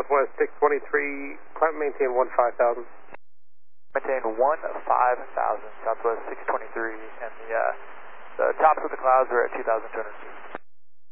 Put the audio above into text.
Southwest 623, climb maintain 15,000. Maintain 15,000, Southwest 623, and the tops of the clouds are at 2,200 feet.